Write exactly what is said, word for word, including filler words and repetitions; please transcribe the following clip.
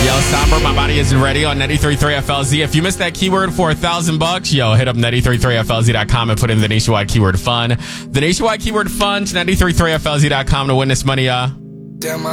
Yo, Somber, my body isn't ready on ninety-three point three F L Z. If you missed that keyword for a thousand bucks, yo, hit up ninety-three point three F L Z dot com and put in the nationwide keyword fun. The nationwide keyword fun to ninety-three point three F L Z dot com to win this money, uh. Damn,